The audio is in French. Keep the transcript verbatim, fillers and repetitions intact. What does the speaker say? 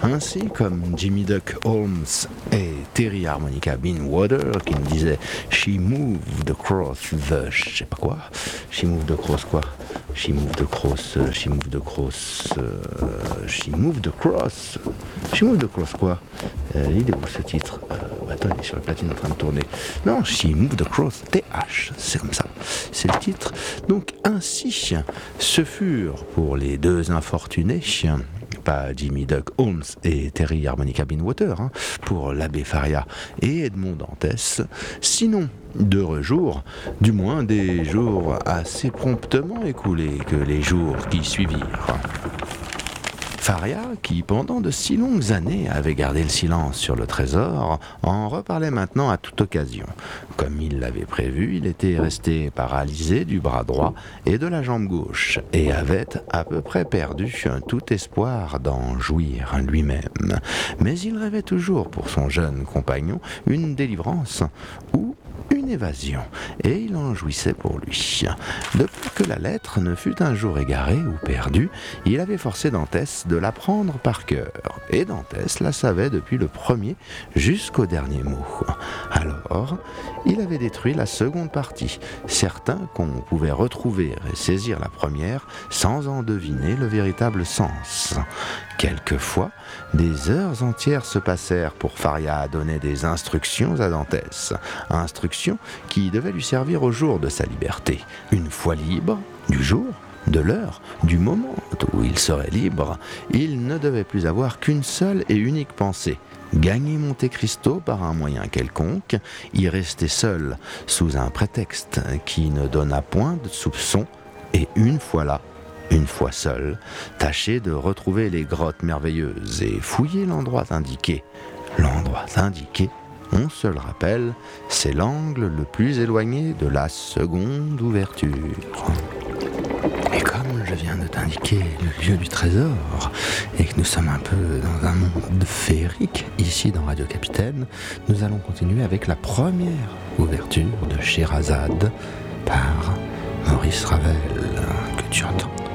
Ainsi comme Jimmy Duck Holmes et Terry Harmonica Binwater qui me disaient She moved across the... je sais pas quoi. She moved across quoi She moved across... euh, She moved across... euh, She moved across... She moved across quoi euh, Il est où ce titre euh, Attends, il est sur la platine en train de tourner. Non, She moved across T H, c'est comme ça. C'est le titre. Donc ainsi, ce furent pour les deux infortunés, pas Jimmy Duck Holmes et Terry Harmonica Binwater, hein, pour l'abbé Faria et Edmond Dantès, sinon d'heureux jours, du moins des jours assez promptement écoulés que les jours qui suivirent. Faria, qui pendant de si longues années avait gardé le silence sur le trésor, en reparlait maintenant à toute occasion. Comme il l'avait prévu, il était resté paralysé du bras droit et de la jambe gauche, et avait à peu près perdu tout espoir d'en jouir lui-même. Mais il rêvait toujours pour son jeune compagnon une délivrance ou une évasion, et il en jouissait pour lui. Depuis que la lettre ne fut un jour égarée ou perdue, il avait forcé Dantès de l'apprendre par cœur, et Dantès la savait depuis le premier jusqu'au dernier mot. Alors, il avait détruit la seconde partie, certain qu'on pouvait retrouver et saisir la première sans en deviner le véritable sens. Quelquefois, des heures entières se passèrent pour Faria à donner des instructions à Dantès, instructions qui devaient lui servir au jour de sa liberté. Une fois libre, du jour, de l'heure, du moment où il serait libre, il ne devait plus avoir qu'une seule et unique pensée: gagner Monte Cristo par un moyen quelconque, y rester seul sous un prétexte qui ne donna point de soupçon, et une fois là, une fois seul, tâcher de retrouver les grottes merveilleuses et fouiller l'endroit indiqué. L'endroit indiqué, on se le rappelle, c'est l'angle le plus éloigné de la seconde ouverture. Et comme je viens de t'indiquer le lieu du trésor, et que nous sommes un peu dans un monde féerique, ici dans Radio Capitaine, nous allons continuer avec la première ouverture de Scheherazade par Maurice Ravel, que tu entends.